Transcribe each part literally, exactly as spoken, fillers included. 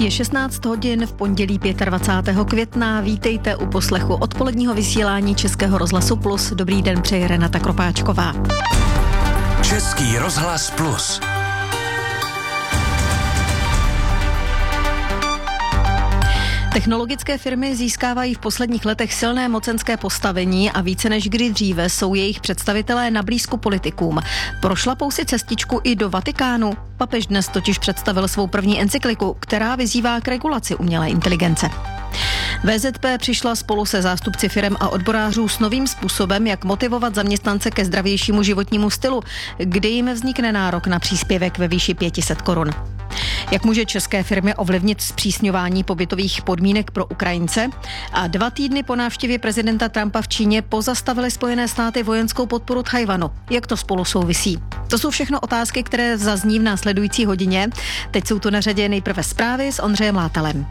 Je šestnáct hodin v pondělí dvacátého pátého května. Vítejte u poslechu odpoledního vysílání Českého rozhlasu Plus. Dobrý den, přeje Renata Kropáčková. Český rozhlas Plus. Technologické firmy získávají v posledních letech silné mocenské postavení a více než kdy dříve jsou jejich představitelé na blízku politikům. Prošlapou si cestičku i do Vatikánu. Papež dnes totiž představil svou první encykliku, která vyzývá k regulaci umělé inteligence. V Z P přišla spolu se zástupci firem a odborářů s novým způsobem, jak motivovat zaměstnance ke zdravějšímu životnímu stylu, kdy jim vznikne nárok na příspěvek ve výši pět set korun. Jak může české firmy ovlivnit zpřísňování pobytových podmínek pro Ukrajince? A dva týdny po návštěvě prezidenta Trumpa v Číně pozastavily Spojené státy vojenskou podporu Tchaj-wanu. Jak to spolu souvisí? To jsou všechno otázky, které zazní v následující hodině. Teď jsou tu na řadě nejprve zprávy s Ondřejem Látalem.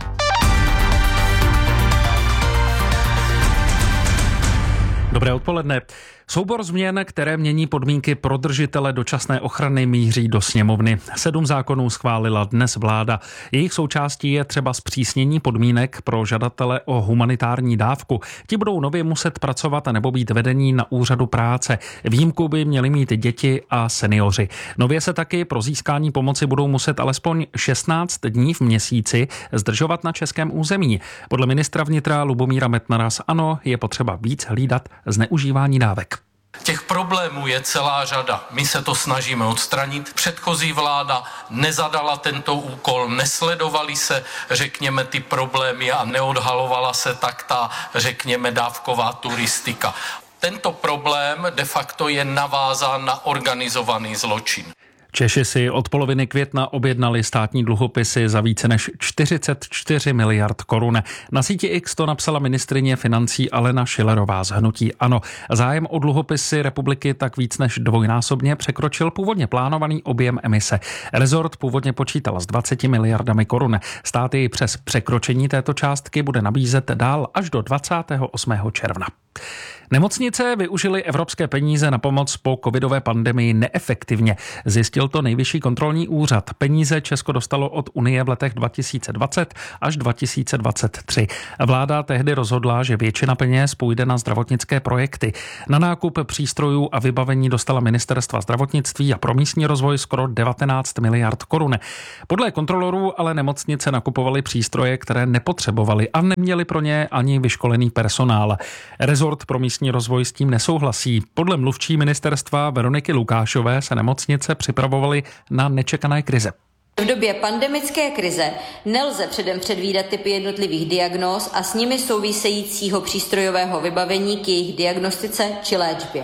Dobré odpoledne. Soubor změn, které mění podmínky pro držitele dočasné ochrany, míří do sněmovny. Sedm zákonů schválila dnes vláda. Jejich součástí je třeba zpřísnění podmínek pro žadatele o humanitární dávku. Ti budou nově muset pracovat nebo být vedení na úřadu práce. Výjimku by měli mít děti a seniori. Nově se taky pro získání pomoci budou muset alespoň šestnáct dní v měsíci zdržovat na českém území. Podle ministra vnitra Lubomíra Metnara z ANO je potřeba víc hlídat zneužívání dávek. Těch problémů je celá řada. My se to snažíme odstranit. Předchozí vláda nezadala tento úkol, nesledovaly se, řekněme, ty problémy a neodhalovala se tak ta, řekněme, dávková turistika. Tento problém de facto je navázán na organizovaný zločin. Češi si od poloviny května objednali státní dluhopisy za více než čtyřicet čtyři miliard korun. Na síti X to napsala ministryně financí Alena Schillerová z hnutí ANO. Zájem o dluhopisy republiky tak víc než dvojnásobně překročil původně plánovaný objem emise. Rezort původně počítal s dvaceti miliardami korun. Stát jej přes překročení této částky bude nabízet dál až do dvacátého osmého června. Nemocnice využily evropské peníze na pomoc po covidové pandemii neefektivně. Zjistil to Nejvyšší kontrolní úřad. Peníze Česko dostalo od Unie v letech dva tisíce dvacet až dva tisíce dvacet tři. Vláda tehdy rozhodla, že většina peněz půjde na zdravotnické projekty. Na nákup přístrojů a vybavení dostala ministerstva zdravotnictví a pro místní rozvoj skoro devatenáct miliard korun. Podle kontrolorů ale nemocnice nakupovaly přístroje, které nepotřebovaly a neměly pro ně ani vyškolený personál. Rezort pro místní rozvoj s tím nesouhlasí. Podle mluvčí ministerstva Veroniky Lukášové se nemocnice připravovaly na nečekané krize. V době pandemické krize nelze předem předvídat typy jednotlivých diagnóz a s nimi souvisejícího přístrojového vybavení k jejich diagnostice či léčbě.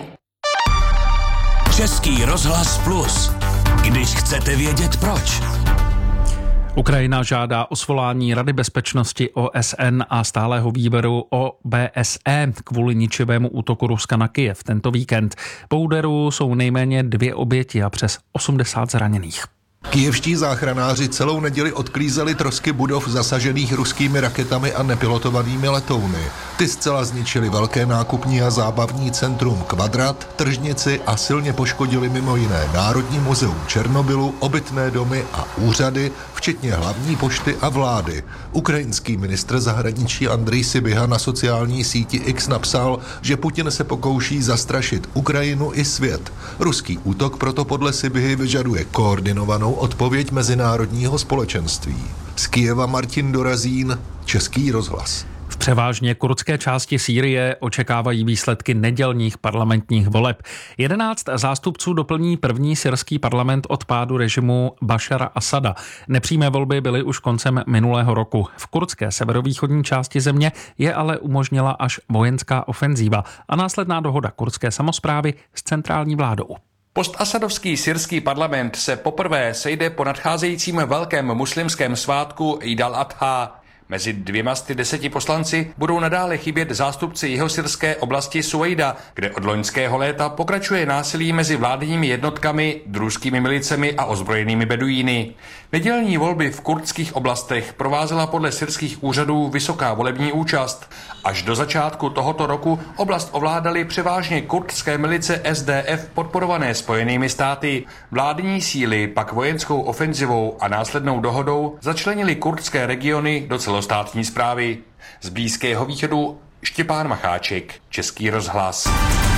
Český rozhlas Plus. Když chcete vědět proč. Ukrajina žádá o svolání Rady bezpečnosti O S N a stálého výboru O B S E kvůli ničivému útoku Ruska na Kyjev tento víkend. Po úderu jsou nejméně dvě oběti a přes osmdesát zraněných. Kyjevští záchranáři celou neděli odklízeli trosky budov zasažených ruskými raketami a nepilotovanými letouny. Ty zcela zničily velké nákupní a zábavní centrum Kvadrat, tržnici a silně poškodili mimo jiné Národní muzeum Černobylu, obytné domy a úřady, včetně hlavní pošty a vlády. Ukrajinský ministr zahraničí Andrej Sybiha na sociální síti X napsal, že Putin se pokouší zastrašit Ukrajinu i svět. Ruský útok proto podle Sybihy vyžaduje koordinovanou odpověď mezinárodního společenství. Z Kyjeva Martin Dorazín, Český rozhlas. V převážně kurdské části Sýrie očekávají výsledky nedělních parlamentních voleb. Jedenáct zástupců doplní první syrský parlament od pádu režimu Bašara Asada. Nepřímé volby byly už koncem minulého roku. V kurdské severovýchodní části země je ale umožnila až vojenská ofenzíva a následná dohoda kurdské samosprávy s centrální vládou. Postasadovský syrský parlament se poprvé sejde po nadcházejícím velkém muslimském svátku Eid al-Adha. Mezi dvěma z deseti poslanci budou nadále chybět zástupci jihosyrské oblasti Suejda, kde od loňského léta pokračuje násilí mezi vládními jednotkami, družskými milicemi a ozbrojenými beduíny. Nedělní volby v kurdských oblastech provázela podle syrských úřadů vysoká volební účast. Až do začátku tohoto roku oblast ovládaly převážně kurdské milice S D F podporované Spojenými státy. Vládní síly pak vojenskou ofenzivou a následnou dohodou začlenili kurdské regiony do celostátní správy. Z Blízkého východu Štěpán Macháček, Český rozhlas.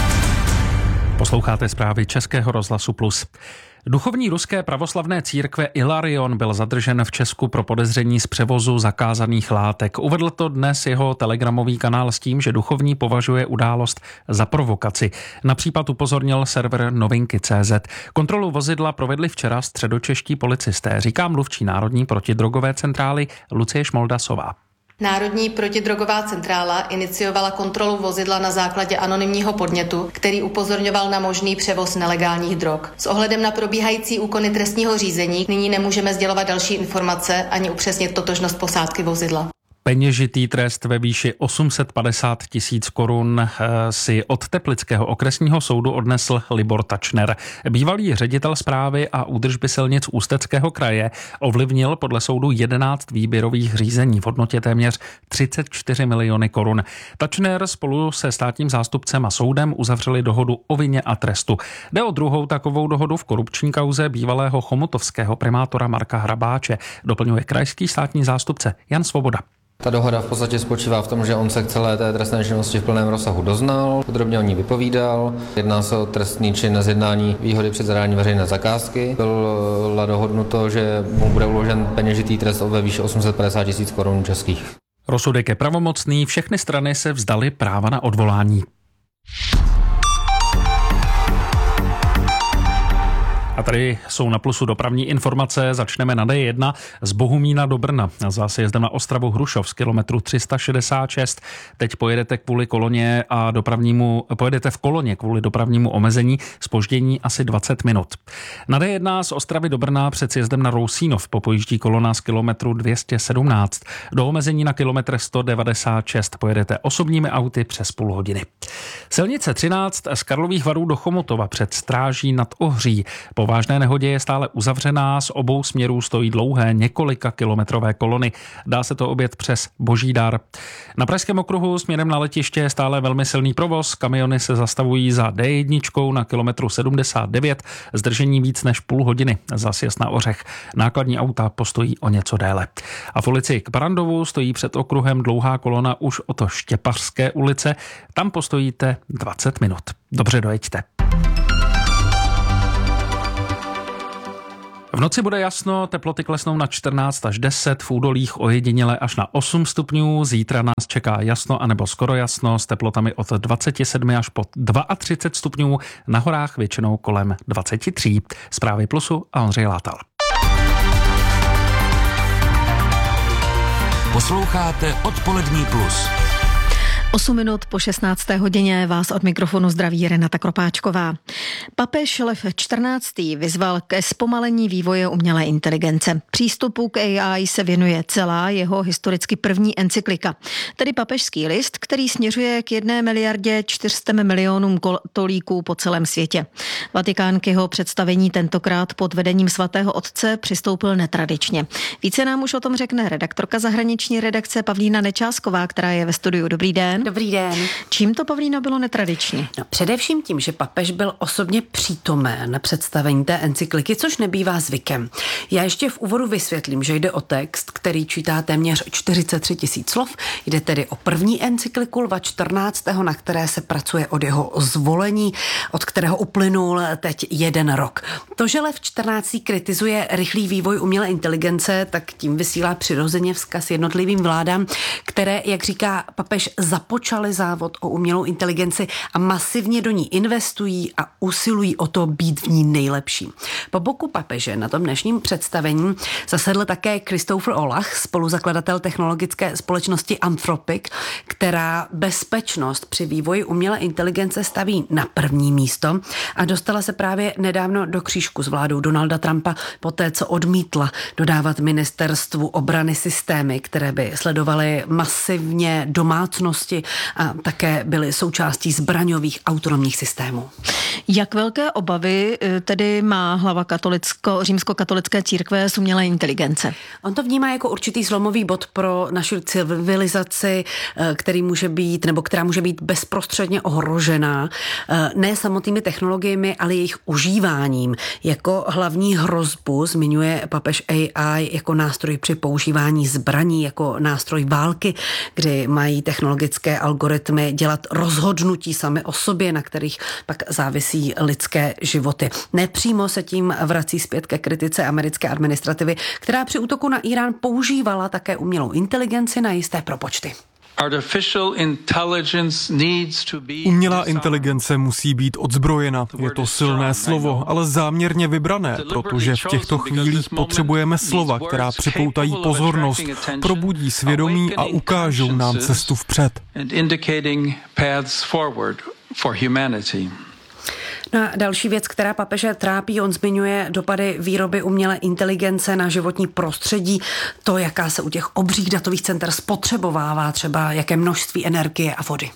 Posloucháte zprávy Českého rozhlasu Plus. Duchovní ruské pravoslavné církve Ilarion byl zadržen v Česku pro podezření z převozu zakázaných látek. Uvedl to dnes jeho telegramový kanál s tím, že duchovní považuje událost za provokaci. Na případ upozornil server novinky tečka cé zet. Kontrolu vozidla provedli včera středočeští policisté, říká mluvčí Národní protidrogové centrály Lucie Šmoldasová. Národní protidrogová centrála iniciovala kontrolu vozidla na základě anonymního podnětu, který upozorňoval na možný převoz nelegálních drog. S ohledem na probíhající úkony trestního řízení nyní nemůžeme sdělovat další informace ani upřesnit totožnost posádky vozidla. Peněžitý trest ve výši osm set padesát tisíc korun si od Teplického okresního soudu odnesl Libor Tačner. Bývalý ředitel správy a údržby silnic Ústeckého kraje ovlivnil podle soudu jedenáct výběrových řízení v hodnotě téměř třicet čtyři miliony korun. Tačner spolu se státním zástupcem a soudem uzavřeli dohodu o vině a trestu. Jde o druhou takovou dohodu v korupční kauze bývalého chomutovského primátora Marka Hrabáče, doplňuje krajský státní zástupce Jan Svoboda. Ta dohoda v podstatě spočívá v tom, že on se k celé té trestné činnosti v plném rozsahu doznal, podrobně o ní vypovídal. Jedná se o trestný čin na zjednání výhody při zadání veřejné zakázky. Bylo dohodnuto, že mu bude uložen peněžitý trest ve výši osm set padesát tisíc korun českých. Rozsudek je pravomocný, všechny strany se vzdaly práva na odvolání. A tady jsou na Plusu dopravní informace. Začneme na D jedna z Bohumína do Brna. Zase jezdem na Ostravu Hrušov z kilometru tři sta šedesát šest. Teď pojedete kvůli koloně a dopravnímu, pojedete v koloně kvůli dopravnímu omezení, zpoždění asi dvacet minut. Na D jedna z Ostravy do Brna před sjezdem na Rousínov popojíždí kolona z kilometru dvě stě sedmnáct. Do omezení na kilometr sto devadesát šest pojedete osobními auty přes půl hodiny. Silnice třináct z Karlových Varů do Chomutova před Stráží nad Ohří. Po vážné nehodě je stále uzavřená, z obou směrů stojí dlouhé několika kilometrové kolony. Dá se to objet přes Božídar. Na Pražském okruhu směrem na letiště je stále velmi silný provoz. Kamiony se zastavují za D jedna na kilometru sedmdesát devět, zdržení víc než půl hodiny za sjezd na Ořech. Nákladní auta postojí o něco déle. A v ulici k Barandovu stojí před okruhem dlouhá kolona už od Štěpařské ulice. Tam postojíte dvacet minut. Dobře dojeďte. V noci bude jasno, teploty klesnou na čtrnáct až deset, v údolích ojediněle až na osm stupňů. Zítra nás čeká jasno anebo skoro jasno s teplotami od dvacet sedm až po třicet dva stupňů, na horách většinou kolem dvacet tři. Zprávy Plusu a Ondřej Látal. Posloucháte Odpolední plus. osm minut po šestnácté hodině vás od mikrofonu zdraví Renata Kropáčková. Papež Lev čtrnáctý vyzval ke zpomalení vývoje umělé inteligence. Přístupu k A I se věnuje celá jeho historicky první encyklika, tedy papežský list, který směřuje k jedné miliardě čtyřstě milionům katolíků po celém světě. Vatikán k jeho představení tentokrát pod vedením svatého otce přistoupil netradičně. Více nám už o tom řekne redaktorka zahraniční redakce Pavlína Nečásková, která je ve studiu. Dobrý den. Dobrý den. Čím to, Pavlína, bylo netradiční? No, především tím, že papež byl osobně přítomen na představení té encykliky, což nebývá zvykem. Já ještě v úvodu vysvětlím, že jde o text, který čítá téměř čtyřicet tři tisíc slov. Jde tedy o první encykliku Lva čtrnáctého, na které se pracuje od jeho zvolení, od kterého uplynul teď jeden rok. To, že Lev čtrnáctý kritizuje rychlý vývoj umělé inteligence, tak tím vysílá přirozeně vzkaz jednotlivým vládám, které, jak říká papež, zapomínají započali závod o umělou inteligenci a masivně do ní investují a usilují o to být v ní nejlepší. Po boku papeže na tom dnešním představení zasedl také Christopher Olach, spoluzakladatel technologické společnosti Anthropic, která bezpečnost při vývoji umělé inteligence staví na první místo a dostala se právě nedávno do křížku s vládou Donalda Trumpa poté, co odmítla dodávat ministerstvu obrany systémy, které by sledovaly masivně domácnosti a také byly součástí zbraňových autonomních systémů. Jak velké obavy tedy má hlava katolicko, římskokatolické církve z umělé inteligence? On to vnímá jako určitý zlomový bod pro naši civilizaci, který může být, nebo která může být bezprostředně ohrožená ne samotnými technologiemi, ale jejich užíváním. Jako hlavní hrozbu zmiňuje papež A I jako nástroj při používání zbraní, jako nástroj války, kdy mají technologické algoritmy dělat rozhodnutí sami o sobě, na kterých pak závisí lidské životy. Nepřímo se tím vrací zpět ke kritice americké administrativy, která při útoku na Irán používala také umělou inteligenci na jisté propočty. Umělá inteligence musí být odzbrojena. Je to silné slovo, ale záměrně vybrané, protože v těchto chvílích potřebujeme slova, která připoutají pozornost, probudí svědomí a ukážou nám cestu vpřed. No a další věc, která papeže trápí, on zmiňuje dopady výroby umělé inteligence na životní prostředí, to, jaká se u těch obřích datových center spotřebovává, třeba jaké množství energie a vody.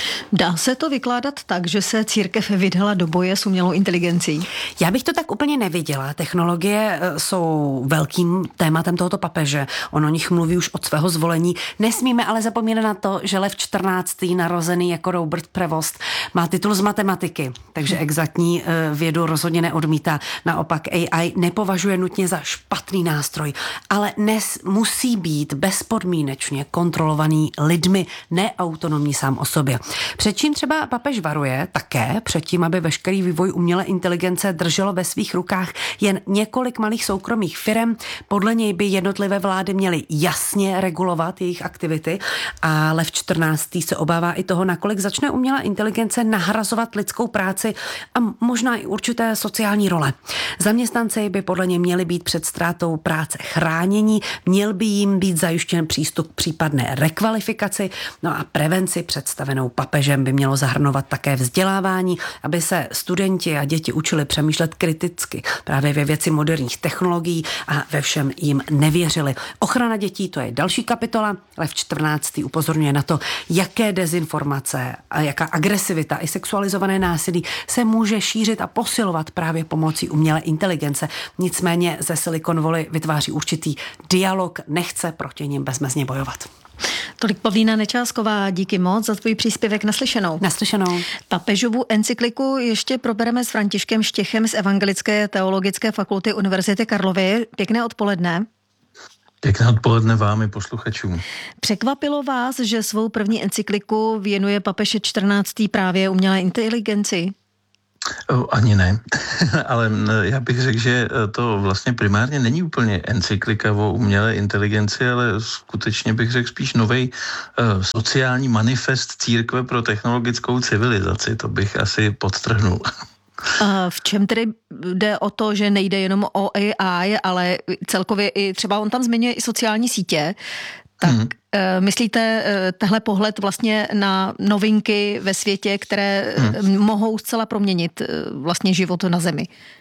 Dá se to vykládat tak, že se církev vydala do boje s umělou inteligencí? Já bych to tak úplně neviděla. Technologie jsou velkým tématem tohoto papeže. On o nich mluví už od svého zvolení. Nesmíme ale zapomínat na to, že Lev čtrnáctý, narozený jako Robert Prevost, má titul z matematiky, takže exaktní vědu rozhodně neodmítá. Naopak A I nepovažuje nutně za špatný nástroj, ale dnes musí být bezpodmínečně kontrolovaný lidmi, neautonomní sám o sobě. Před čím třeba papež varuje také, před tím, aby veškerý vývoj umělé inteligence drželo ve svých rukách jen několik malých soukromých firem. Podle něj by jednotlivé vlády měly jasně regulovat jejich aktivity a Lev čtrnáctý se obává i toho, nakolik začne umělá inteligence nahrazovat lidskou práci a možná i určité sociální role. Zaměstnanci by podle něj měli být před ztrátou práce chránění, měl by jim být zajištěn přístup k případné rekvalifikaci, no a prevenci představenou papežem by mělo zahrnovat také vzdělávání, aby se studenti a děti učili přemýšlet kriticky právě ve věci moderních technologií a ve všem jim nevěřili. Ochrana dětí, to je další kapitola. Lev čtrnáctý upozorňuje na to, jaké dezinformace a jaká agresivita i sexualizované násilí se může šířit a posilovat právě pomocí umělé inteligence. Nicméně ze Silicon Valley vytváří určitý dialog, nechce proti nim bezmezně bojovat. Tolik Pavlína Nečásková, díky moc za tvůj příspěvek. Naslyšenou. Naslyšenou. Papežovu encykliku ještě probereme s Františkem Štěchem z Evangelické teologické fakulty Univerzity Karlovy. Pěkné odpoledne. Pěkné odpoledne vám i posluchačům. Překvapilo vás, že svou první encykliku věnuje papež čtrnáctý právě umělé inteligenci? Ani ne, ale já bych řekl, že to vlastně primárně není úplně encyklika o umělé inteligenci, ale skutečně bych řekl spíš novej uh, sociální manifest církve pro technologickou civilizaci. To bych asi podtrhnul. A v čem tedy jde o to, že nejde jenom o A I, ale celkově i třeba on tam zmiňuje i sociální sítě, tak hmm. myslíte tehle pohled vlastně na novinky ve světě, které hmm. mohou zcela proměnit vlastně život na Zemi?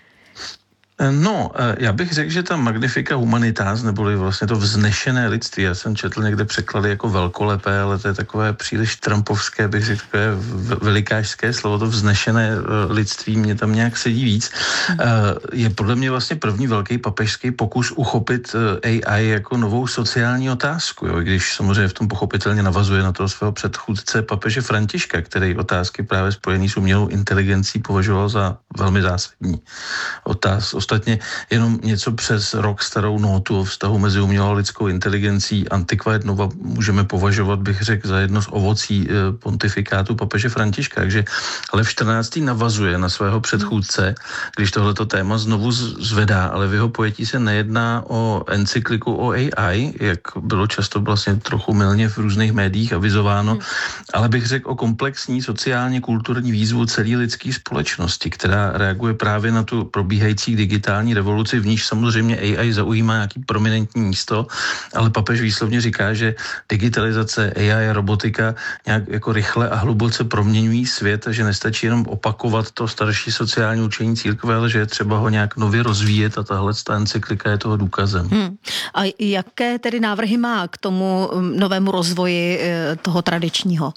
No, já bych řekl, že ta Magnifica Humanitas, neboli vlastně to vznešené lidství, já jsem četl někde překlady jako velkolepé, ale to je takové příliš trumpovské, bych řekl, takové velikářské slovo, to vznešené lidství, mě tam nějak sedí víc. Je podle mě vlastně první velký papežský pokus uchopit A I jako novou sociální otázku, jo? Když samozřejmě v tom pochopitelně navazuje na toho svého předchůdce papeže Františka, který otázky právě spojený s umělou inteligencí považoval za velmi zásadní otázku. ostatně jenom něco přes rok starou nótu o vztahu mezi umělou a lidskou inteligencí Antiqua et nova můžeme považovat, bych řekl, za jedno z ovocí pontifikátu papeže Františka. Takže Lev čtrnáctý navazuje na svého předchůdce, když tohleto téma znovu zvedá, ale v jeho pojetí se nejedná o encykliku o A I, jak bylo často vlastně trochu mylně v různých médiích avizováno, hmm. ale bych řekl o komplexní sociálně kulturní výzvu celé lidské společnosti, která reaguje právě na tu probíhající digitální revoluci, v níž samozřejmě A I zaujímá nějaký prominentní místo, ale papež výslovně říká, že digitalizace, A I a robotika nějak jako rychle a hluboce proměňují svět a že nestačí jenom opakovat to starší sociální učení církve, ale že je třeba ho nějak nově rozvíjet a tahle ta encyklika je toho důkazem. Hmm. A jaké tedy návrhy má k tomu novému rozvoji toho tradičního?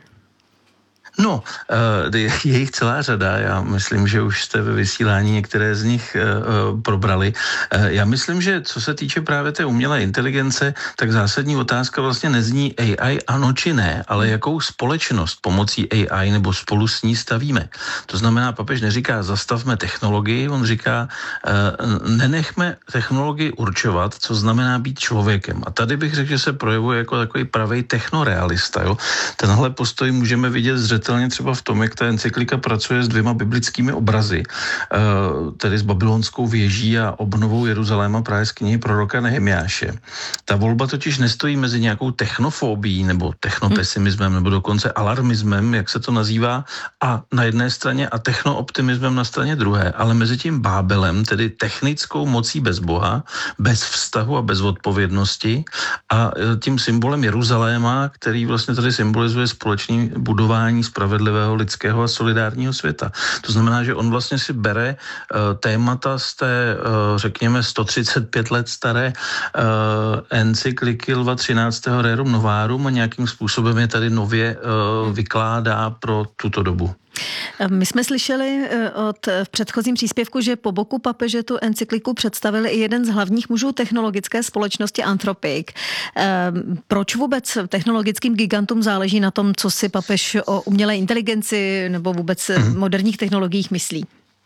No, je jich celá řada, já myslím, že už jste ve vysílání některé z nich probrali. Já myslím, že co se týče právě té umělé inteligence, tak zásadní otázka vlastně nezní A I ano či ne, ale jakou společnost pomocí A I nebo spolu s ní stavíme. To znamená, papež neříká zastavme technologii, on říká nenechme technologii určovat, co znamená být člověkem. A tady bych řekl, že se projevuje jako takový pravej technorealista. Jo? Tenhle postoj můžeme vidět zřetelně třeba v tom, jak ta encyklika pracuje s dvěma biblickými obrazy, tedy s babylonskou věží a obnovou Jeruzaléma právě z knihy proroka Nehemiáše. Ta volba totiž nestojí mezi nějakou technofobií nebo technopesimismem nebo dokonce alarmismem, jak se to nazývá, a na jedné straně a technooptimismem na straně druhé, ale mezi tím Bábelem, tedy technickou mocí bez Boha, bez vztahu a bez odpovědnosti a tím symbolem Jeruzaléma, který vlastně tady symbolizuje společné budování spravedlivého lidského a solidárního světa. To znamená, že on vlastně si bere uh, témata z té, uh, řekněme, sto třicet pět let staré uh, encykliky Lva třináctého Rerum Novarum a nějakým způsobem je tady nově uh, vykládá pro tuto dobu. My jsme slyšeli od v předchozím příspěvku, že po boku papeže tu encykliku představili i jeden z hlavních mužů technologické společnosti Anthropic. Proč vůbec technologickým gigantům záleží na tom, co si papež o umělé inteligenci nebo vůbec moderních technologiích myslí?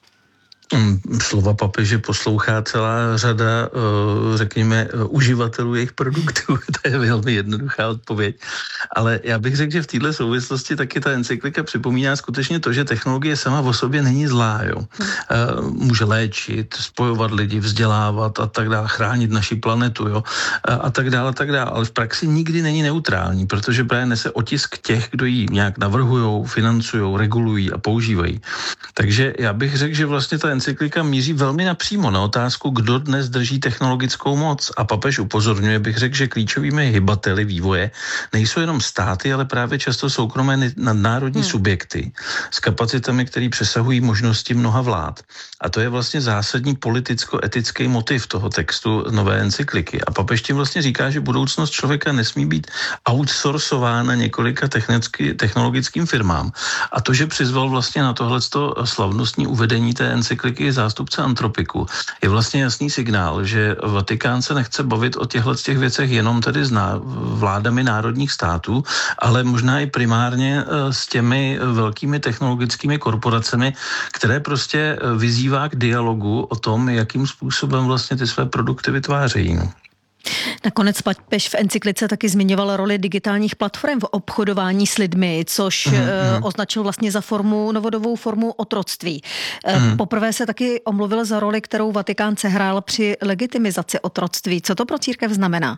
Slova papeže poslouchá celá řada, řekněme, uživatelů jejich produktů. To je velmi jednoduchá odpověď. Ale já bych řekl, že v této souvislosti taky ta encyklika připomíná skutečně to, že technologie sama o sobě není zlá. Jo. Může léčit, spojovat lidi, vzdělávat a tak dále, chránit naši planetu, jo, a tak dále, a tak dále. Ale v praxi nikdy není neutrální, protože právě nese otisk těch, kdo ji nějak navrhujou, financují, regulují a používají. Takže já bych řekl, že vlastně ta encyklika míří velmi napřímo na otázku, kdo dnes drží technologickou moc. A papež upozorňuje, bych řekl, že klíčovými hybateli vývoje nejsou jenom státy, ale právě často soukromé nadnárodní hmm. subjekty s kapacitami, které přesahují možnosti mnoha vlád. A to je vlastně zásadní politicko-etický motiv toho textu nové encykliky. A papež tím vlastně říká, že budoucnost člověka nesmí být outsourcována několika technologickým firmám. A to, že přizval vlastně na tohleto slavnostní uvedení té encykliky zástupce Anthropiku, je vlastně jasný signál, že Vatikán se nechce bavit o těchto těch věcech jenom tedy s vládami národních států, ale možná i primárně s těmi velkými technologickými korporacemi, které prostě vyzývá k dialogu o tom, jakým způsobem vlastně ty své produkty vytvářejí. Nakonec papež v encyklice taky zmiňoval roli digitálních platform v obchodování s lidmi, což mm, mm. označil vlastně za formu, novodobou formu otroctví. Mm. Poprvé se taky omluvil za roli, kterou Vatikán sehrál při legitimizaci otroctví. Co to pro církev znamená?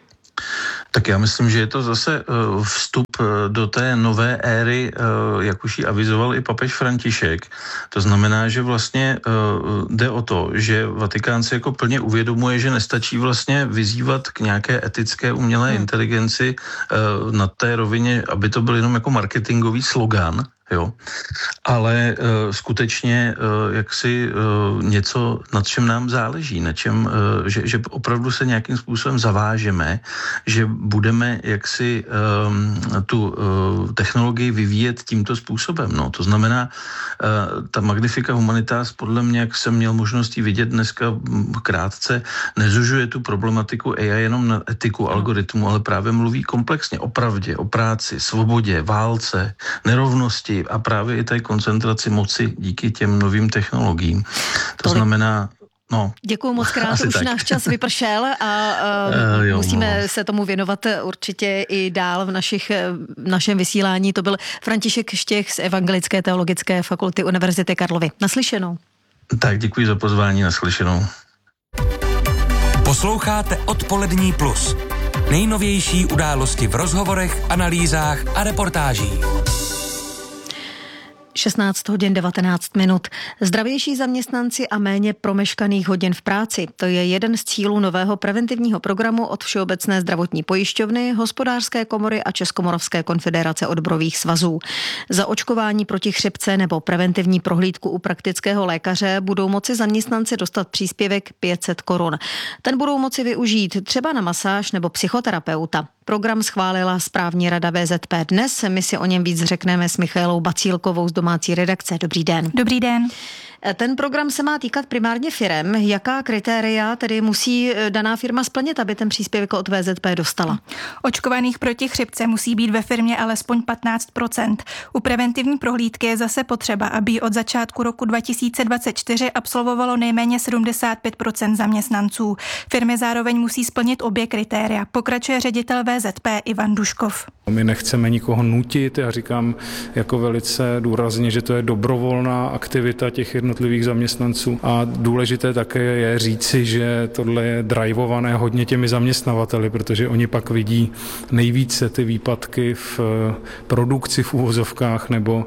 Tak já myslím, že je to zase vstup do té nové éry, jak už ji avizoval i papež František. To znamená, že vlastně jde o to, že Vatikán si jako plně uvědomuje, že nestačí vlastně vyzývat k nějaké etické umělé hmm. inteligenci na té rovině, aby to byl jenom jako marketingový slogan, jo. Ale uh, skutečně uh, jaksi uh, něco, nad čem nám záleží, na čem, uh, že, že opravdu se nějakým způsobem zavážeme, že budeme jaksi um, tu uh, technologii vyvíjet tímto způsobem. No. To znamená, uh, ta Magnifica Humanitas, podle mě, jak jsem měl možnost ji vidět dneska krátce, nezužuje tu problematiku A I jenom na etiku algoritmu, ale právě mluví komplexně o pravdě, o práci, svobodě, válce, nerovnosti, a právě i té koncentraci moci díky těm novým technologiím. To Tolik. znamená, No, děkuju moc krát, už tak. Náš čas vypršel a uh, jo, musíme no. se tomu věnovat určitě i dál v, našich, v našem vysílání. To byl František Štěch z Evangelické teologické fakulty Univerzity Karlovy. Naslyšenou. Tak děkuji za pozvání, naslyšenou. Posloucháte Odpolední plus. Nejnovější události v rozhovorech, analýzách a reportážích. šestnáct hodin devatenáct minut. Zdravější zaměstnanci a méně promeškaných hodin v práci. To je jeden z cílů nového preventivního programu od Všeobecné zdravotní pojišťovny, Hospodářské komory a Českomoravské konfederace odborových svazů. Za očkování proti chřipce nebo preventivní prohlídku u praktického lékaře budou moci zaměstnanci dostat příspěvek pět set korun. Ten budou moci využít třeba na masáž nebo psychoterapeuta. Program schválila správní rada V Z P dnes. My si o něm víc řekneme s Michaelou Bacílkovou z domácí redakce. Dobrý den. Dobrý den. Ten program se má týkat primárně firem. Jaká kritéria tedy musí daná firma splnit, aby ten příspěvek od V Z P dostala? Očkovaných proti chřipce musí být ve firmě alespoň patnáct procent. U preventivní prohlídky je zase potřeba, aby od začátku roku dva tisíce dvacet čtyři absolvovalo nejméně sedmdesát pět procent zaměstnanců. Firmy zároveň musí splnit obě kritéria. Pokračuje ředitel V Z P Ivan Duškov. My nechceme nikoho nutit, já říkám jako velice důrazně, že to je dobrovolná aktivita těch jednotlivých zaměstnanců a důležité také je říci, že tohle je drivované hodně těmi zaměstnavateli, protože oni pak vidí nejvíce ty výpadky v produkci v uvozovkách nebo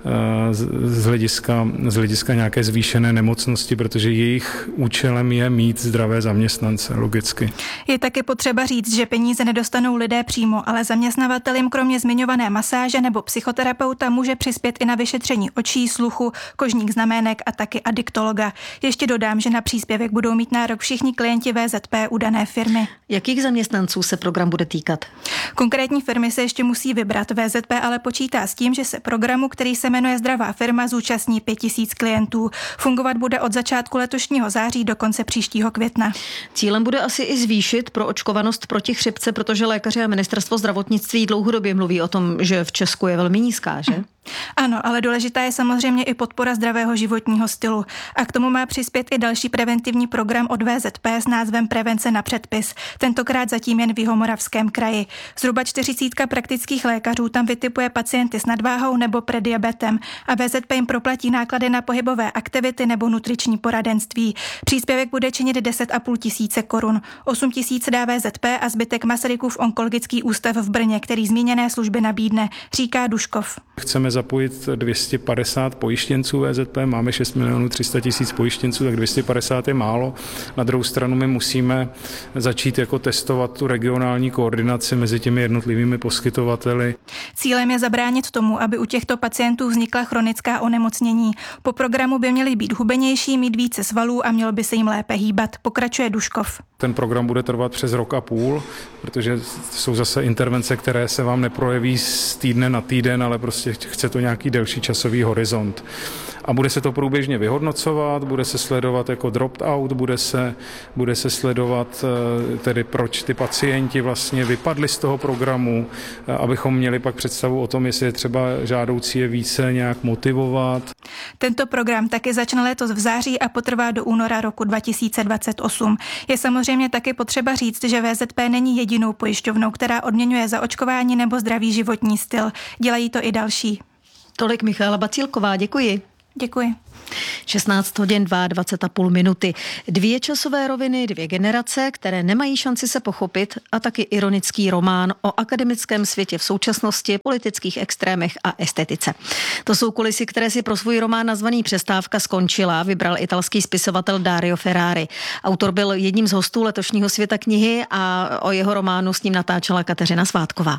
z hlediska, z hlediska nějaké zvýšené nemocnosti, protože jejich účelem je mít zdravé zaměstnance, logicky. Je taky potřeba říct, že peníze nedostanou lidé přímo, ale zaměstnavatel jim kromě zmiňované masáže nebo psychoterapeuta může přispět i na vyšetření očí, sluchu, kožních znamének a taky adiktologa. Ještě dodám, že na příspěvek budou mít nárok všichni klienti V Z P u dané firmy. Jakých zaměstnanců se program bude týkat? Konkrétní firmy se ještě musí vybrat. V Z P ale počítá s tím, že se programu, který se jmenuje Zdravá firma, zúčastní pět tisíc klientů. Fungovat bude od začátku letošního září do konce příštího května. Cílem bude asi i zvýšit proočkovanost proti chřipce, protože lékaři a ministerstvo zdravotnictví dlouhodobě mluví o tom, že v Česku je velmi nízká, že? Ano, ale důležitá je samozřejmě i podpora zdravého životního stylu. A k tomu má přispět i další preventivní program od V Z P s názvem Prevence na předpis. Tentokrát zatím jen v Jihomoravském kraji. Zhruba čtyřicítka praktických lékařů tam vytipuje pacienty s nadváhou nebo prediabetem a V Z P jim proplatí náklady na pohybové aktivity nebo nutriční poradenství. Příspěvek bude činit deset a půl tisíce korun. osm tisíc dá V Z P a zbytek Masarykův onkologický ústav v Brně, který zmíněné služby nabídne, říká Duškov. Chceme zapojit dvě stě padesát pojištěnců V Z P, máme šest milionů tři sta tisíc pojištěnců, tak dvě stě padesát je málo. Na druhou stranu my musíme začít jako testovat tu regionální koordinaci mezi těmi jednotlivými poskytovateli. Cílem je zabránit tomu, aby u těchto pacientů vznikla chronická onemocnění. Po programu by měli být hubenější, mít více svalů a mělo by se jim lépe hýbat, pokračuje Duškov. Ten program bude trvat přes rok a půl, protože jsou zase intervence, které se vám neprojeví z týdne na týden, ale prostě chce to nějaký delší časový horizont. A bude se to průběžně vyhodnocovat, bude se sledovat jako dropped out, bude se, bude se sledovat tedy proč ty pacienti vlastně vypadli z toho programu, abychom měli pak představu o tom, jestli je třeba žádoucí je více nějak motivovat. Tento program taky začne letos v září a potrvá do února roku dva tisíce dvacet osm. Je samozřejmě taky potřeba říct, že V Z P není jedinou pojišťovnou, která odměňuje za očkování nebo zdravý životní styl. Dělají to i další. Tolik Michaela Bacílková, děkuji. Děkuji. šestnáct hodin dvacet dva a půl minuty. Dvě časové roviny, dvě generace, které nemají šanci se pochopit, a taky ironický román o akademickém světě v současnosti, politických extrémech a estetice. To jsou kulisy, které si pro svůj román nazvaný Přestávka skončila vybral italský spisovatel Dario Ferrari. Autor byl jedním z hostů letošního Světa knihy a o jeho románu s ním natáčela Kateřina Svátková.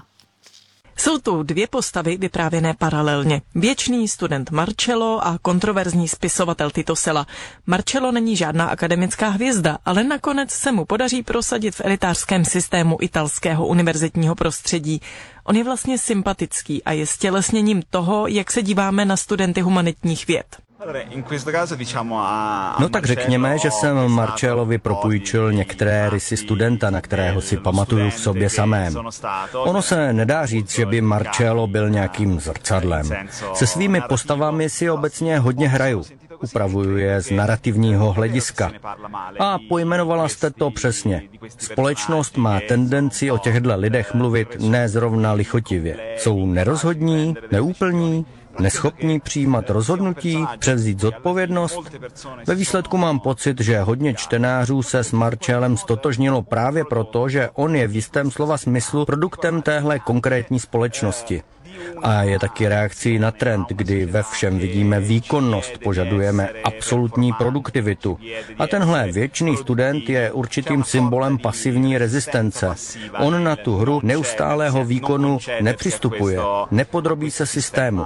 Jsou tu dvě postavy vyprávěné paralelně. Věčný student Marcello a kontroverzní spisovatel Tito Sela. Marcello není žádná akademická hvězda, ale nakonec se mu podaří prosadit v elitářském systému italského univerzitního prostředí. On je vlastně sympatický a je stělesněním toho, jak se díváme na studenty humanitních věd. No tak řekněme, že jsem Marcellovi propůjčil některé rysy studenta, na kterého si pamatuju v sobě samém. Ono se nedá říct, že by Marcello byl nějakým zrcadlem. Se svými postavami si obecně hodně hraju. Upravuju je z narrativního hlediska. A pojmenovala jste to přesně. Společnost má tendenci o těchto lidech mluvit ne zrovna lichotivě. Jsou nerozhodní, neúplní, neschopní přijímat rozhodnutí, převzít zodpovědnost. Ve výsledku mám pocit, že hodně čtenářů se s Marcellem stotožnilo právě proto, že on je v jistém slova smyslu produktem téhle konkrétní společnosti. A je taky reakcí na trend, kdy ve všem vidíme výkonnost, požadujeme absolutní produktivitu. A tenhle věčný student je určitým symbolem pasivní rezistence. On na tu hru neustálého výkonu nepřistupuje, nepodrobí se systému.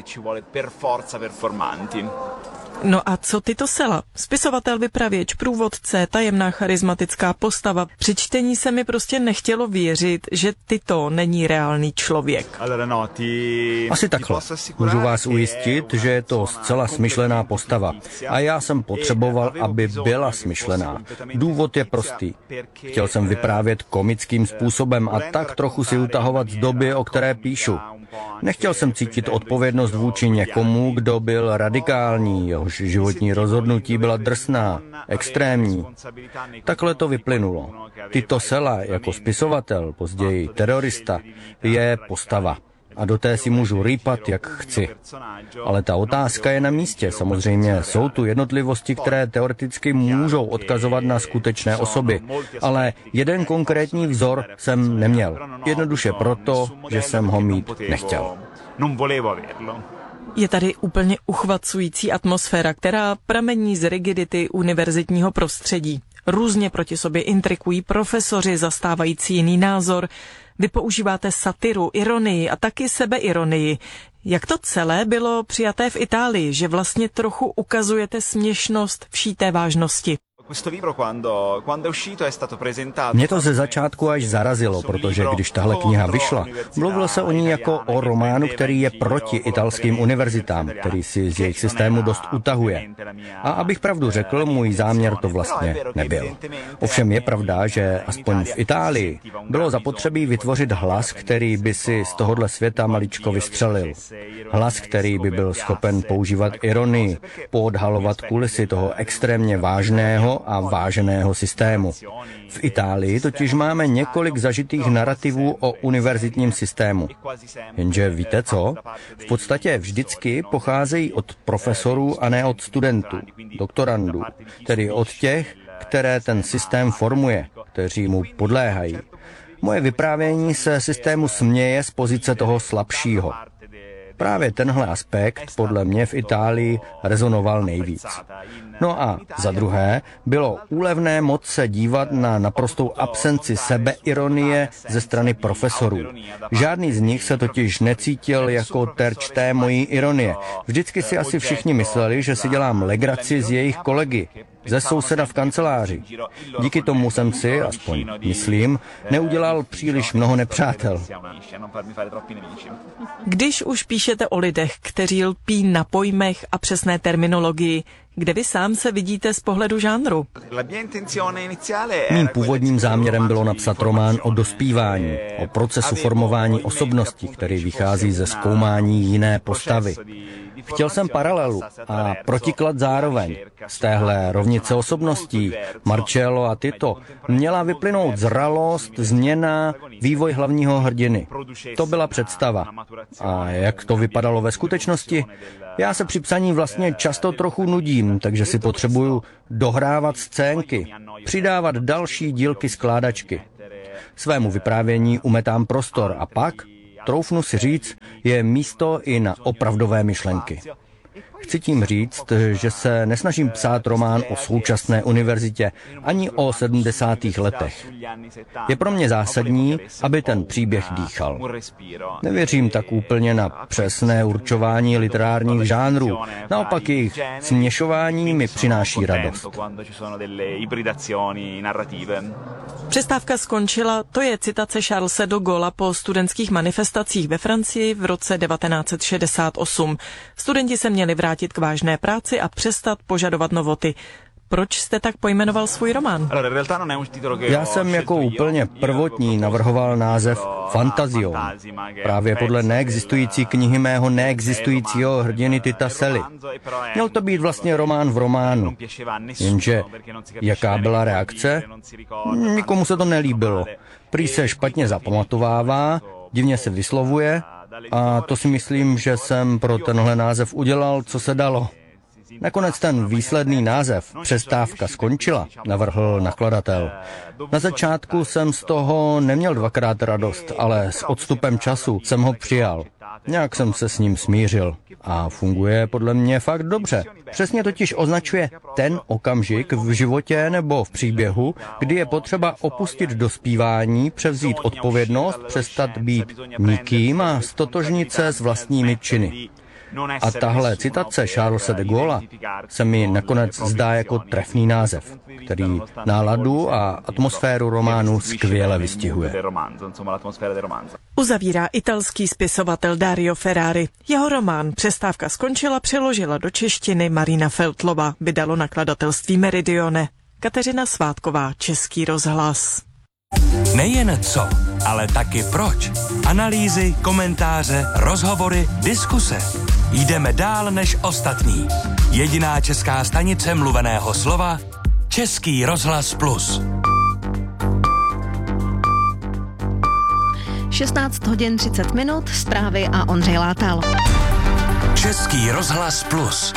No a co Tito Sela? Spisovatel, vypravěč, průvodce, tajemná charismatická postava. Při čtení se mi prostě nechtělo věřit, že Tito není reálný člověk. Asi takhle. Můžu vás ujistit, že je to zcela smyšlená postava. A já jsem potřeboval, aby byla smyšlená. Důvod je prostý. Chtěl jsem vyprávět komickým způsobem a tak trochu si utahovat z doby, o které píšu. Nechtěl jsem cítit odpovědnost vůči někomu, kdo byl radikální, jehož životní rozhodnutí byla drsná, extrémní. Takhle to vyplynulo. Tito Sela jako spisovatel, později terorista, je postava. A do té si můžu rýpat, jak chci. Ale ta otázka je na místě. Samozřejmě jsou tu jednotlivosti, které teoreticky můžou odkazovat na skutečné osoby. Ale jeden konkrétní vzor jsem neměl. Jednoduše proto, že jsem ho mít nechtěl. Je tady úplně uchvacující atmosféra, která pramení z rigidity univerzitního prostředí. Různě proti sobě intrikují profesoři zastávající jiný názor. Vy používáte satiru, ironii a taky sebeironii. Jak to celé bylo přijaté v Itálii, že vlastně trochu ukazujete směšnost vší té vážnosti? Mě to ze začátku až zarazilo, protože když tahle kniha vyšla, mluvilo se o ní jako o románu, který je proti italským univerzitám, který si z jejich systému dost utahuje. A abych pravdu řekl, můj záměr to vlastně nebyl. Ovšem je pravda, že aspoň v Itálii bylo zapotřebí vytvořit hlas, který by si z tohohle světa maličko vystřelil. Hlas, který by byl schopen používat ironii, poodhalovat kulisy toho extrémně vážného a váženého systému. V Itálii totiž máme několik zažitých narrativů o univerzitním systému. Jenže víte co? V podstatě vždycky pocházejí od profesorů a ne od studentů, doktorandů, tedy od těch, které ten systém formuje, kteří mu podléhají. Moje vyprávění se systému směje z pozice toho slabšího. Právě tenhle aspekt podle mě v Itálii rezonoval nejvíc. No a za druhé bylo úlevné moc se dívat na naprostou absenci sebeironie ze strany profesorů. Žádný z nich se totiž necítil jako terč té mojí ironie. Vždycky si asi všichni mysleli, že si dělám legraci z jejich kolegy, ze souseda v kanceláři. Díky tomu jsem si, aspoň myslím, neudělal příliš mnoho nepřátel. Když už píšete o lidech, kteří lpí na pojmech a přesné terminologii, kde vy sám se vidíte z pohledu žánru? Mým původním záměrem bylo napsat román o dospívání, o procesu formování osobnosti, který vychází ze zkoumání jiné postavy. Chtěl jsem paralelu a protiklad zároveň. Z téhle rovnice osobností Marcello a Tito měla vyplynout zralost, změna, vývoj hlavního hrdiny. To byla představa. A jak to vypadalo ve skutečnosti? Já se při psaní vlastně často trochu nudím, takže si potřebuju dohrávat scénky, přidávat další dílky skládačky. Svému vyprávění umetám prostor a pak, troufnu si říct, je místo i na opravdové myšlenky. Chci tím říct, že se nesnažím psát román o současné univerzitě ani o sedmdesátých letech. Je pro mě zásadní, aby ten příběh dýchal. Nevěřím tak úplně na přesné určování literárních žánrů. Naopak jejich směšování mi přináší radost. Přestávka skončila, to je citace Charlese de Gaulle'a po studentských manifestacích ve Francii v roce devatenáct set šedesát osm. Studenti se měli vrátit vrátit k vážné práci a přestat požadovat novoty. Proč jste tak pojmenoval svůj román? Já jsem jako úplně prvotní navrhoval název Fantazium. Právě podle neexistující knihy mého neexistujícího hrdiny Tita Sely. Měl to být vlastně román v románu. Jenže jaká byla reakce? Nikomu se to nelíbilo. Prý se špatně zapamatovává, divně se vyslovuje a to si myslím, že jsem pro tenhle název udělal, co se dalo. Nakonec ten výsledný název Přestávka skončila, navrhl nakladatel. Na začátku jsem z toho neměl dvakrát radost, ale s odstupem času jsem ho přijal. Nějak jsem se s ním smířil a funguje podle mě fakt dobře. Přesně totiž označuje ten okamžik v životě nebo v příběhu, kdy je potřeba opustit dospívání, převzít odpovědnost, přestat být nikým a stotožnit se s vlastními činy. A tahle citace Charlese de Gaulla se mi nakonec zdá jako trefný název, který náladu a atmosféru románu skvěle vystihuje. Uzavírá italský spisovatel Dario Ferrari. Jeho román Přestávka skončila přeložila do češtiny Marina Feltlová, vydalo nakladatelství Meridione. Kateřina Svátková, Český rozhlas. Nejen co, ale taky proč. Analýzy, komentáře, rozhovory, diskuse. Jdeme dál než ostatní. Jediná česká stanice mluveného slova Český rozhlas plus. šestnáct hodin třicet minut, zprávy a Ondřej Látal. Český rozhlas plus.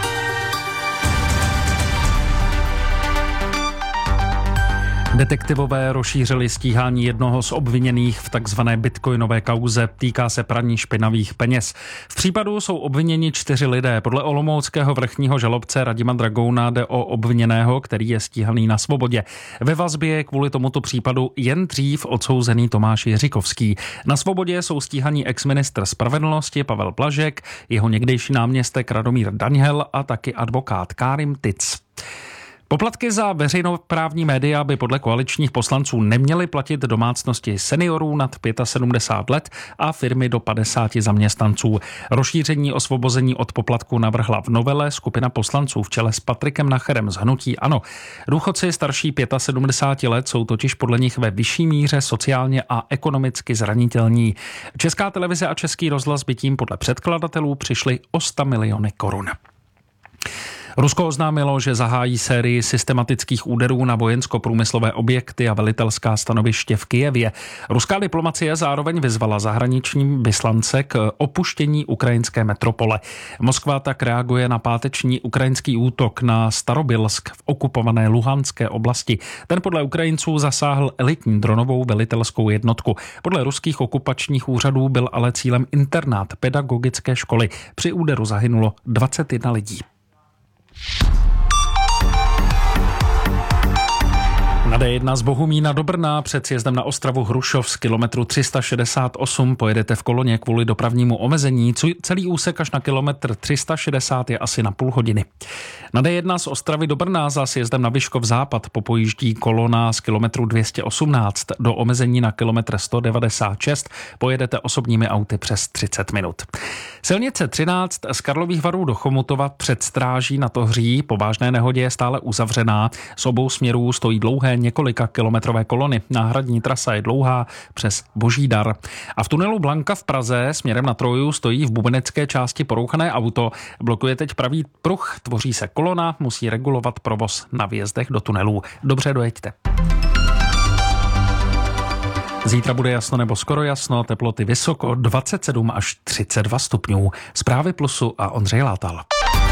Detektivové rozšířili stíhání jednoho z obviněných v takzvané bitcoinové kauze. Týká se praní špinavých peněz. V případu jsou obviněni čtyři lidé. Podle olomouckého vrchního žalobce Radima Dragouna jde o obviněného, který je stíhaný na svobodě. Ve vazbě je kvůli tomuto případu jen dřív odsouzený Tomáš Jiřikovský. Na svobodě jsou stíhaní exministr spravedlnosti Pavel Blažek, jeho někdejší náměstek Radomír Daňhel a taky advokát Kárim Tic. Poplatky za veřejnoprávní média by podle koaličních poslanců neměly platit domácnosti seniorů nad sedmdesát pět let a firmy do padesáti zaměstnanců. Rozšíření osvobození od poplatku navrhla v novele skupina poslanců v čele s Patrikem Nacherem z hnutí ANO. Důchodci starší sedmdesáti pěti let jsou totiž podle nich ve vyšší míře sociálně a ekonomicky zranitelní. Česká televize a Český rozhlas by tím podle předkladatelů přišli o sto miliony korun. Rusko oznámilo, že zahájí sérii systematických úderů na vojensko-průmyslové objekty a velitelská stanoviště v Kyjevě. Ruská diplomacie zároveň vyzvala zahraniční vyslance k opuštění ukrajinské metropole. Moskva tak reaguje na páteční ukrajinský útok na Starobylsk v okupované Luhanské oblasti. Ten podle Ukrajinců zasáhl elitní dronovou velitelskou jednotku. Podle ruských okupačních úřadů byl ale cílem internát pedagogické školy. Při úderu zahynulo dvacet jedna lidí. Na D jedna z Bohumína do Brna před sjezdem na Ostravu Hrušov z kilometru tři sta šedesát osm pojedete v koloně kvůli dopravnímu omezení. Celý úsek až na kilometr tři sta šedesát je asi na půl hodiny. Na D jedna z Ostravy do Brna za sjezdem na Vyškov západ popojíždí kolona z kilometru dvě stě osmnáct. Do omezení na kilometr sto devadesát šest pojedete osobními auty přes třicet minut. Silnice třináct z Karlových Varů do Chomutova před stráží na Tohří po vážné nehodě je stále uzavřená. Z obou směrů stojí dlouhé několika kilometrové kolony. Náhradní trasa je dlouhá přes Božídar. A v tunelu Blanka v Praze směrem na Troju stojí v bubenecké části porouchané auto. Blokuje teď pravý pruh, tvoří se kolona, musí regulovat provoz na vjezdech do tunelů. Dobře dojeďte. Zítra bude jasno nebo skoro jasno, teploty vysoko dvacet sedm až třicet dva stupňů. Zprávy Plusu a Ondřej Látal.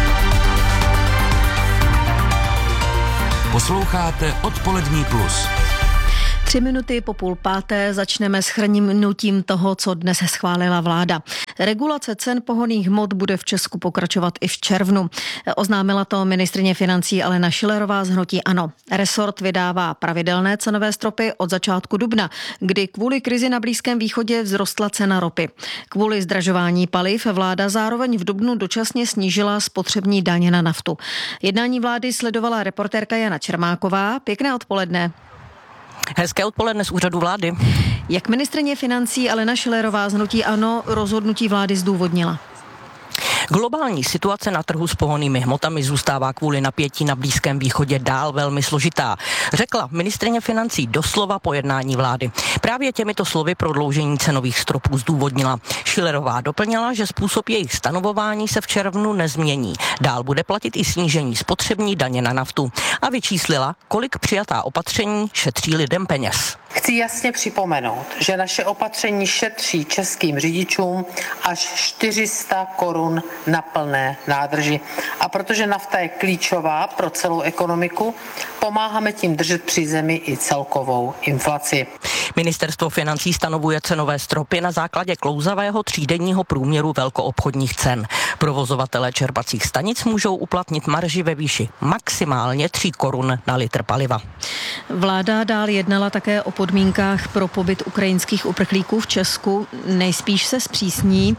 Posloucháte Odpolední plus. Tři minuty po půl páté začneme s shrnutím toho, co dnes schválila vláda. Regulace cen pohonných hmot bude v Česku pokračovat i v červnu. Oznámila to ministryně financí Alena Schillerová z hnutí ANO. Resort vydává pravidelné cenové stropy od začátku dubna, kdy kvůli krizi na Blízkém východě vzrostla cena ropy. Kvůli zdražování paliv vláda zároveň v dubnu dočasně snížila spotřební daně na naftu. Jednání vlády sledovala reportérka Jana Čermáková. Pěkné odpoledne. Hezké odpoledne z úřadu vlády. Jak ministryně financí Alena Schillerová z hnutí ANO rozhodnutí vlády zdůvodnila? Globální situace na trhu s pohonnými hmotami zůstává kvůli napětí na Blízkém východě dál velmi složitá, řekla ministryně financí doslova po jednání vlády. Právě těmito slovy prodloužení cenových stropů zdůvodnila. Schillerová doplnila, že způsob jejich stanovování se v červnu nezmění. Dál bude platit i snížení spotřební daně na naftu. A vyčíslila, kolik přijatá opatření šetří lidem peněz. Chci jasně připomenout, že naše opatření šetří českým řidičům až čtyři sta korun na plné nádrži. A protože nafta je klíčová pro celou ekonomiku, pomáháme tím držet při zemi i celkovou inflaci. Ministerstvo financí stanovuje cenové stropy na základě klouzavého třídenního průměru velkoobchodních cen. Provozovatelé čerpacích stanic můžou uplatnit marži ve výši maximálně tři korun na litr paliva. Vláda dál jednala také o podmínkách pro pobyt ukrajinských uprchlíků v Česku. Nejspíš se zpřísní.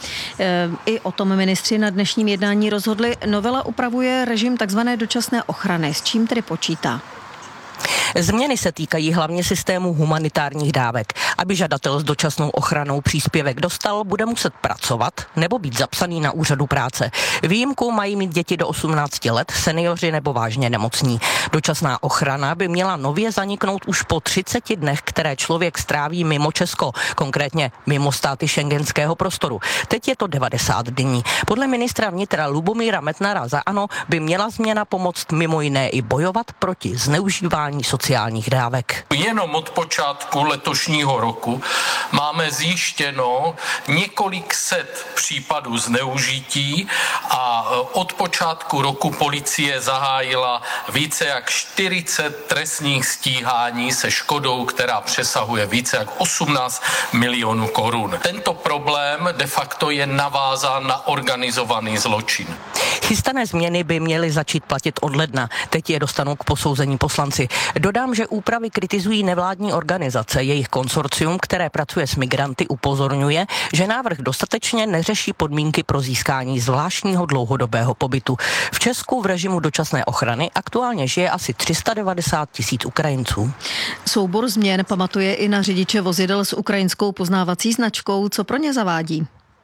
I o tom ministři na dnešním jednání rozhodli. Novela upravuje režim takzvané dočasné ochrany. S čím tedy počítá? Změny se týkají hlavně systému humanitárních dávek. Aby žadatel s dočasnou ochranou příspěvek dostal, bude muset pracovat nebo být zapsaný na úřadu práce. Výjimku mají mít děti do osmnácti let, seniori nebo vážně nemocní. Dočasná ochrana by měla nově zaniknout už po třiceti dnech, které člověk stráví mimo Česko, konkrétně mimo státy schengenského prostoru. Teď je to devadesát dní. Podle ministra vnitra Lubomíra Metnara za ANO by měla změna pomoct mimo jiné i bojovat proti zneužívání sociálních dávek. Jenom od počátku letošního roku máme zjištěno několik set případů zneužití a od počátku roku policie zahájila více jak čtyřicet trestních stíhání se škodou, která přesahuje více jak osmnáct milionů korun. Tento problém de facto je navázán na organizovaný zločin. Chystané změny by měly začít platit od ledna. Teď je dostanou k posouzení poslanci. Dodám, že úpravy kritizují nevládní organizace. Jejich konsorcium, které pracuje s migranty, upozorňuje, že návrh dostatečně neřeší podmínky pro získání zvláštního dlouhodobého pobytu. V Česku v režimu dočasné ochrany aktuálně žije asi tři sta devadesát tisíc Ukrajinců. Soubor změn pamatuje i na řidiče vozidel s ukrajinskou poznávací značkou. Co pro ně zavádí?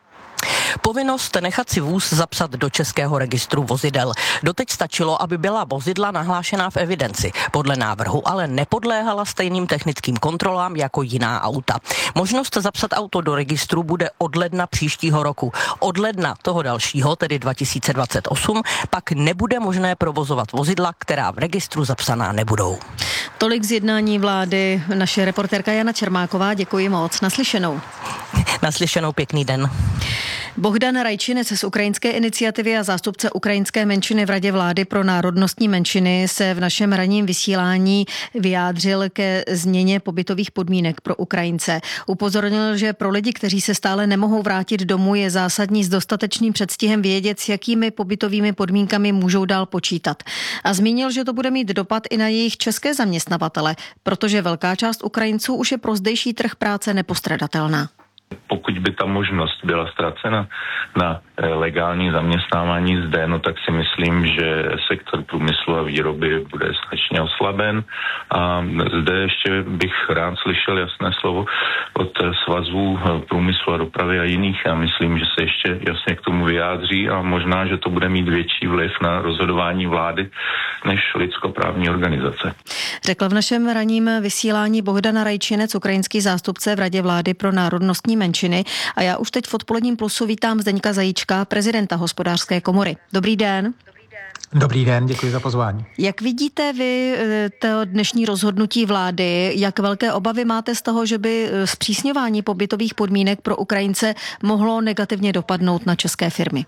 Povinnost nechat si vůz zapsat do českého registru vozidel. Doteď stačilo, aby byla vozidla nahlášená v evidenci. Podle návrhu ale nepodléhala stejným technickým kontrolám jako jiná auta. Možnost zapsat auto do registru bude od ledna příštího roku. Od ledna toho dalšího, tedy dva tisíce dvacet osm, pak nebude možné provozovat vozidla, která v registru zapsaná nebudou. Tolik z jednání vlády. Naše reportérka Jana Čermáková, děkuji moc. Naslyšenou. Naslyšenou, pěkný den. Bohdan Rajčinec z ukrajinské iniciativy a zástupce ukrajinské menšiny v Radě vlády pro národnostní menšiny se v našem ranním vysílání vyjádřil ke změně pobytových podmínek pro Ukrajince. Upozornil, že pro lidi, kteří se stále nemohou vrátit domů, je zásadní s dostatečným předstihem vědět, s jakými pobytovými podmínkami můžou dál počítat. A zmínil, že to bude mít dopad i na jejich české zaměstnavatele, protože velká část Ukrajinců už je pro zdejší trh práce nepostradatelná. Pokud by ta možnost byla ztracena na legální zaměstnávání zde, no tak si myslím, že sektor průmyslu a výroby bude značně oslaben. A zde ještě bych rád slyšel jasné slovo od svazů průmyslu a dopravy a jiných. Já myslím, že se ještě jasně k tomu vyjádří a možná, že to bude mít větší vliv na rozhodování vlády než lidskoprávní organizace. Řekl v našem ranním vysílání Bohdan Rajčinec, ukrajinský zástupce v Radě vlády pro národnostní menšiny. A já už teď v Odpoledním plusu vítám Zdeňka Zajíčka, prezidenta Hospodářské komory. Dobrý den. Dobrý den, děkuji za pozvání. Jak vidíte vy to dnešní rozhodnutí vlády? Jak velké obavy máte z toho, že by zpřísňování pobytových podmínek pro Ukrajince mohlo negativně dopadnout na české firmy?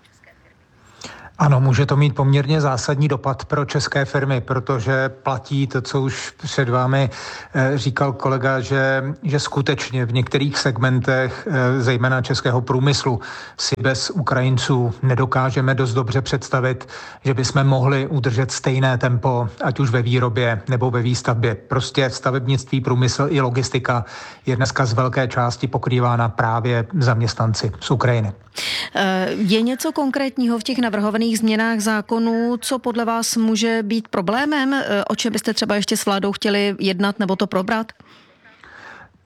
Ano, může to mít poměrně zásadní dopad pro české firmy, protože platí to, co už před vámi říkal kolega, že, že skutečně v některých segmentech, zejména českého průmyslu, si bez Ukrajinců nedokážeme dost dobře představit, že bychom mohli udržet stejné tempo, ať už ve výrobě nebo ve výstavbě. Prostě stavebnictví, průmysl i logistika je dneska z velké části pokrývána právě zaměstnanci z Ukrajiny. Je něco konkrétního v těch navrhovaných změnách zákonů, co podle vás může být problémem? O čem byste třeba ještě s vládou chtěli jednat nebo to probrat?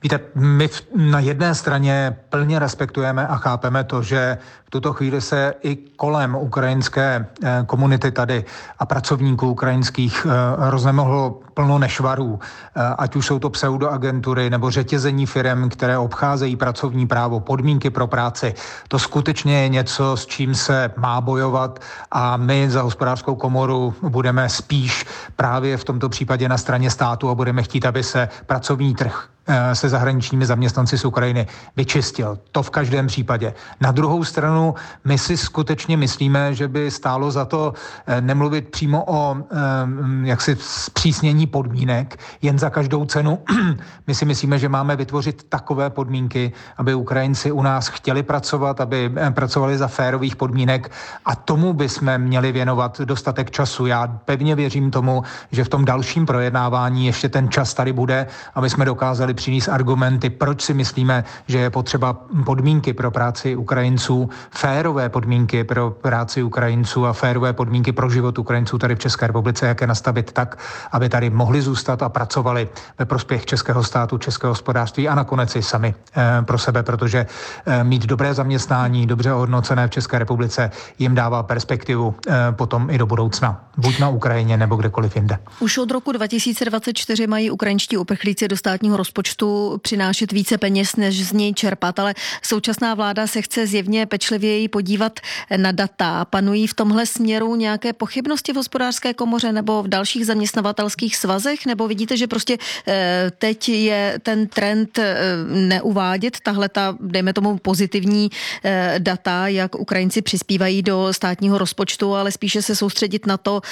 Víte, my na jedné straně plně respektujeme a chápeme to, že v tuto chvíli se i kolem ukrajinské komunity tady a pracovníků ukrajinských roznemohlo plno nešvarů, ať už jsou to pseudoagentury nebo řetězení firem, které obcházejí pracovní právo, podmínky pro práci. To skutečně je něco, s čím se má bojovat a my za Hospodářskou komoru budeme spíš právě v tomto případě na straně státu a budeme chtít, aby se pracovní trh se zahraničními zaměstnanci z Ukrajiny vyčistil. To v každém případě. Na druhou stranu my si skutečně myslíme, že by stálo za to nemluvit přímo o jaksi zpřísnění podmínek jen za každou cenu. My si myslíme, že máme vytvořit takové podmínky, aby Ukrajinci u nás chtěli pracovat, aby pracovali za férových podmínek a tomu bychom měli věnovat dostatek času. Já pevně věřím tomu, že v tom dalším projednávání ještě ten čas tady bude, aby jsme dokázali přinést argumenty, proč si myslíme, že je potřeba podmínky pro práci Ukrajinců, férové podmínky pro práci Ukrajinců a férové podmínky pro život Ukrajinců tady v České republice, jak je nastavit tak, aby tady mohli zůstat a pracovali ve prospěch českého státu, českého hospodářství a nakonec i sami e, pro sebe, protože e, mít dobré zaměstnání, dobře ohodnocené v České republice jim dává perspektivu e, potom i do budoucna, buď na Ukrajině nebo kdekoliv jinde. Už od roku dva tisíce dvacet čtyři mají ukrajinští uprchlíci do státního rozpočtu přinášet více peněz, než z něj čerpat, ale současná vláda se chce zjevně pečlivěji podívat na data. Panují v tomhle směru nějaké pochybnosti v Hospodářské komoře nebo v dalších zaměstnavatelských svazech, nebo vidíte, že prostě teď je ten trend neuvádět tahle ta, dejme tomu, pozitivní data, jak Ukrajinci přispívají do státního rozpočtu, ale spíše se soustředit na to,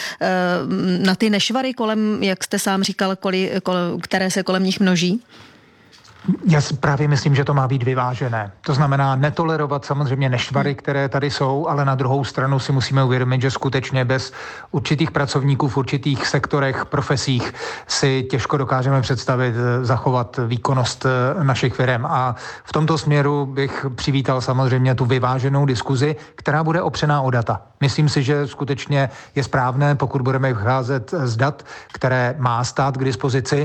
na ty nešvary kolem, jak jste sám říkal, koli, kole, které se kolem nich množí? Já si právě myslím, že to má být vyvážené. To znamená netolerovat samozřejmě nešvary, které tady jsou, ale na druhou stranu si musíme uvědomit, že skutečně bez určitých pracovníků v určitých sektorech, profesích si těžko dokážeme představit zachovat výkonnost našich firem. A v tomto směru bych přivítal samozřejmě tu vyváženou diskuzi, která bude opřená o data. Myslím si, že skutečně je správné, pokud budeme vycházet z dat, které má stát k dispozici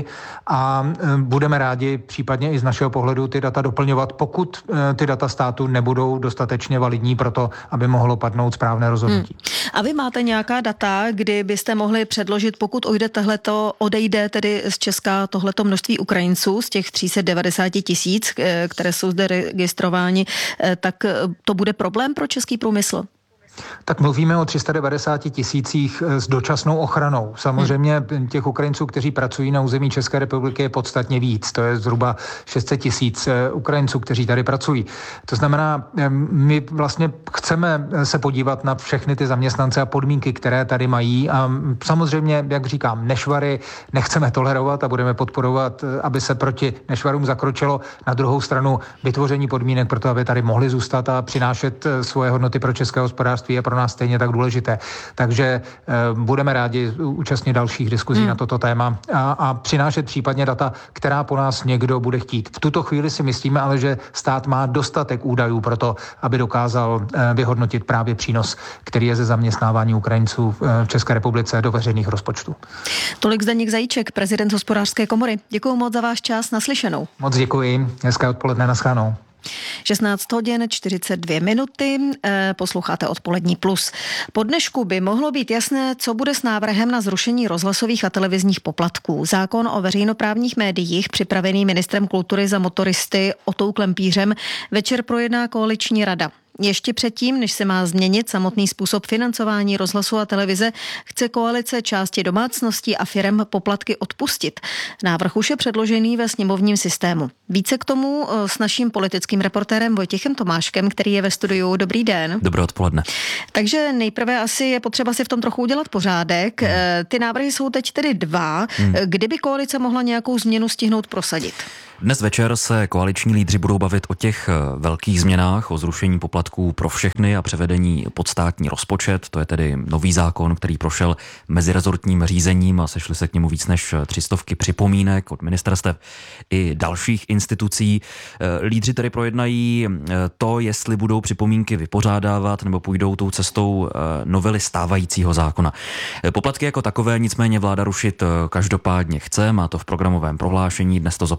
a budeme rádi případně i z našeho pohledu ty data doplňovat, pokud ty data státu nebudou dostatečně validní pro to, aby mohlo padnout správné rozhodnutí. Hmm. A vy máte nějaká data, kdy byste mohli předložit, pokud odejde tohleto, odejde tedy z Česka tohleto množství Ukrajinců z těch tři sta devadesát tisíc, které jsou zde registrováni, tak to bude problém pro český průmysl? Tak mluvíme o tři sta devadesát tisících s dočasnou ochranou. Samozřejmě těch Ukrajinců, kteří pracují na území České republiky, je podstatně víc. To je zhruba šest set tisíc Ukrajinců, kteří tady pracují. To znamená, my vlastně chceme se podívat na všechny ty zaměstnance a podmínky, které tady mají. A samozřejmě, jak říkám, nešvary nechceme tolerovat a budeme podporovat, aby se proti nešvarům zakročilo. Na druhou stranu vytvoření podmínek pro to, aby tady mohli zůstat a přinášet svoje hodnoty pro české hospodářství je pro nás stejně tak důležité. Takže e, budeme rádi účastnit dalších diskuzí hmm. na toto téma a, a přinášet případně data, která po nás někdo bude chtít. V tuto chvíli si myslíme ale, že stát má dostatek údajů pro to, aby dokázal e, vyhodnotit právě přínos, který je ze zaměstnávání Ukrajinců v České republice do veřejných rozpočtů. Tolik Zdeněk Zajíček, prezident Hospodářské komory. Děkuji moc za váš čas, naslyšenou. Moc děkuji, hezké odpoledne, naschledanou. šestnáct hodin čtyřicet dvě minuty, posloucháte Odpolední plus. Po dnešku by mohlo být jasné, co bude s návrhem na zrušení rozhlasových a televizních poplatků. Zákon o veřejnoprávních médiích, připravený ministrem kultury za motoristy Otou Klempířem, večer projedná koaliční rada. Ještě předtím, než se má změnit samotný způsob financování rozhlasu a televize, chce koalice části domácností a firem poplatky odpustit. Návrh už je předložený ve sněmovním systému. Více k tomu s naším politickým reportérem Vojtěchem Tomáškem, který je ve studiu. Dobrý den. Dobré odpoledne. Takže nejprve asi je potřeba si v tom trochu udělat pořádek. Hmm. Ty návrhy jsou teď tedy dva. Hmm. Kdyby koalice mohla nějakou změnu stihnout prosadit? Dnes večer se koaliční lídři budou bavit o těch velkých změnách, o zrušení poplatků pro všechny a převedení pod státní rozpočet. To je tedy nový zákon, který prošel mezirezortním řízením a sešly se k němu víc než tři stovky připomínek od ministerstev i dalších institucí. Lídři tedy projednají to, jestli budou připomínky vypořádávat nebo půjdou tou cestou novely stávajícího zákona. Poplatky jako takové nicméně vláda rušit každopádně chce, má to v programovém prohlášení, dnes to zopakoval tak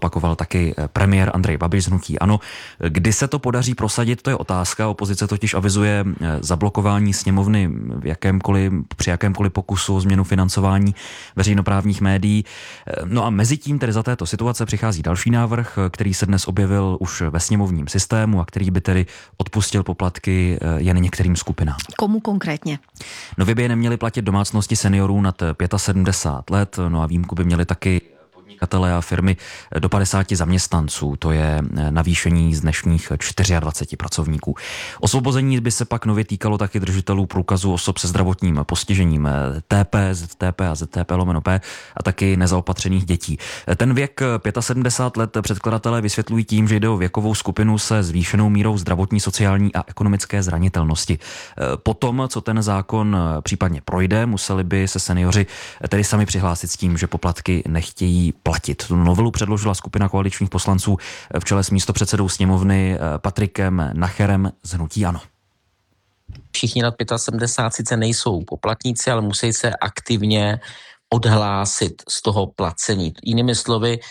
taky premiér Andrej Babiš z hnutí ANO. Kdy se to podaří prosadit, to je otázka. Opozice totiž avizuje zablokování sněmovny v jakémkoliv, při jakémkoliv pokusu o změnu financování veřejnoprávních médií. No a mezi tím tedy za této situace přichází další návrh, který se dnes objevil už ve sněmovním systému a který by tedy odpustil poplatky jen některým skupinám. Komu konkrétně? Nově by je neměly platit domácnosti seniorů nad sedmdesát pět let, no a výjimku by měly taky podnikatelé a firmy do padesáti zaměstnanců, to je navýšení z dnešních dvaceti čtyř pracovníků. Osvobození by se pak nově týkalo taky držitelů průkazu osob se zdravotním postižením T P, Z T P a Z T P lomeno P a taky nezaopatřených dětí. Ten věk sedmdesát pět let předkladatelé vysvětlují tím, že jde o věkovou skupinu se zvýšenou mírou zdravotní, sociální a ekonomické zranitelnosti. Potom, co ten zákon případně projde, museli by se seniori tedy sami přihlásit s tím, že poplatky nechtějí platit. Tu novelu předložila skupina koaličních poslanců v čele s místopředsedou sněmovny Patrikem Nacherem z hnutí ANO. Všichni nad sedmdesát pět sice nejsou poplatníci, ale musí se aktivně odhlásit z toho placení. Jinými slovy,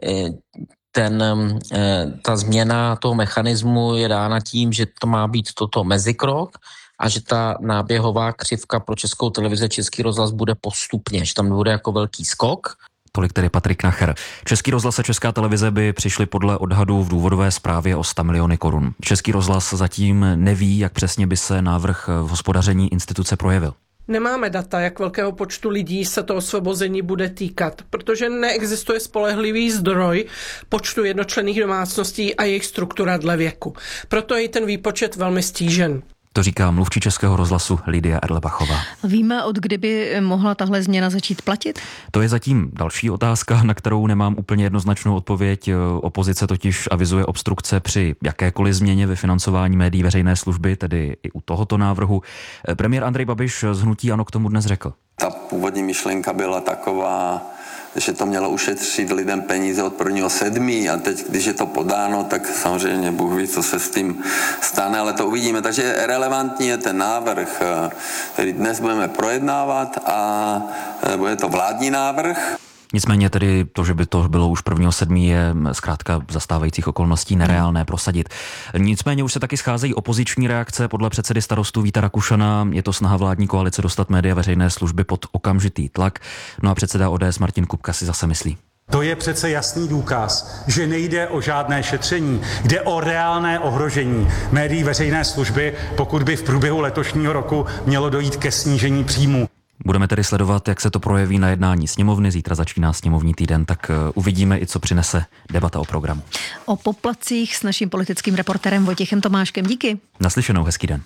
ten, ta změna toho mechanismu je dána tím, že to má být toto mezikrok a že ta náběhová křivka pro Českou televizi, Český rozhlas bude postupně, že tam bude jako velký skok. Tolik tedy Patrik Nacher. Český rozhlas a Česká televize by přišly podle odhadů v důvodové zprávě o sto miliony korun. Český rozhlas zatím neví, jak přesně by se návrh v hospodaření instituce projevil. Nemáme data, jak velkého počtu lidí se to osvobození bude týkat, protože neexistuje spolehlivý zdroj počtu jednočlenných domácností a jejich struktura dle věku. Proto je ten výpočet velmi stížen. To říká mluvčí Českého rozhlasu Lidia Erlebachová. Víme, od kdy by mohla tahle změna začít platit? To je zatím další otázka, na kterou nemám úplně jednoznačnou odpověď. Opozice totiž avizuje obstrukce při jakékoliv změně ve financování médií veřejné služby, tedy i u tohoto návrhu. Premiér Andrej Babiš z hnutí ANO k tomu dnes řekl. Ta původní myšlenka byla taková, že to mělo ušetřit lidem peníze od prvního sedmí a teď, když je to podáno, tak samozřejmě Bůh ví, co se s tím stane, ale to uvidíme. Takže relevantní je ten návrh, který dnes budeme projednávat a bude to vládní návrh. Nicméně tedy to, že by to bylo už prvního sedmí, je zkrátka za stávajících okolností nereálné prosadit. Nicméně už se taky scházejí opoziční reakce. Podle předsedy Starostů Víta Rakušana je to snaha vládní koalice dostat média veřejné služby pod okamžitý tlak. No a předseda O D S Martin Kupka si zase myslí. To je přece jasný důkaz, že nejde o žádné šetření, jde o reálné ohrožení médií veřejné služby, pokud by v průběhu letošního roku mělo dojít ke snížení příjmů. Budeme tedy sledovat, jak se to projeví na jednání sněmovny. Zítra začíná sněmovní týden, tak uvidíme i, co přinese debata o programu. O poplatcích s naším politickým reportérem Vojtěchem Tomáškem. Díky. Naslyšenou, hezký den.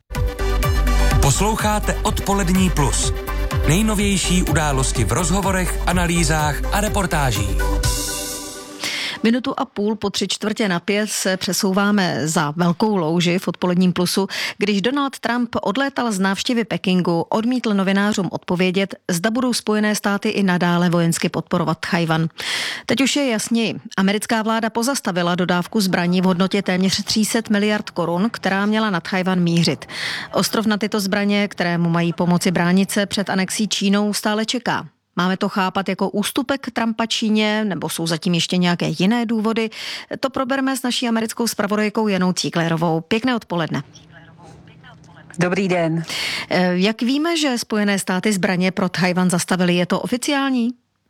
Posloucháte Odpolední plus. Nejnovější události v rozhovorech, analýzách a reportážích. Minutu a půl po tři čtvrtě na pět se přesouváme za velkou louži v Odpoledním plusu, když Donald Trump odlétal z návštěvy Pekingu, odmítl novinářům odpovědět, zda budou Spojené státy i nadále vojensky podporovat Tchaj-wan. Teď už je jasněji. Americká vláda pozastavila dodávku zbraní v hodnotě téměř tři sta miliard korun, která měla na Tchaj-wan mířit. Ostrov na tyto zbraně, kterému mají pomoci bránit se před anexí Čínou, stále čeká. Máme to chápat jako ústupek Trumpa Číně, nebo jsou zatím ještě nějaké jiné důvody? To probereme s naší americkou zpravodajkou Janou Cíklerovou. Pěkné odpoledne. Dobrý den. Jak víme, že Spojené státy zbraně pro Tchaj-wan zastavili, je to oficiální?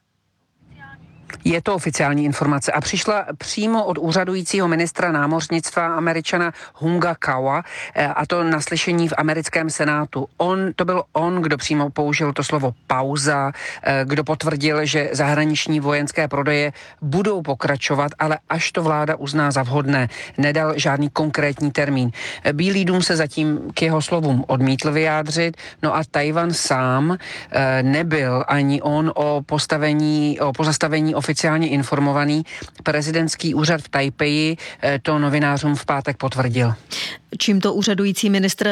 Je to oficiální informace a přišla přímo od úřadujícího ministra námořnictva Američana Hunga Kawa, a to na slyšení v americkém senátu. On, to byl on, kdo přímo použil to slovo pauza, kdo potvrdil, že zahraniční vojenské prodeje budou pokračovat, ale až to vláda uzná za vhodné. Nedal žádný konkrétní termín. Bílý dům se zatím k jeho slovům odmítl vyjádřit, no a Tchaj-wan sám nebyl ani on o postavení, o pozastavení oficiálně informovaný. Prezidentský úřad v Tajpeji to novinářům v pátek potvrdil. Čím to úřadující ministr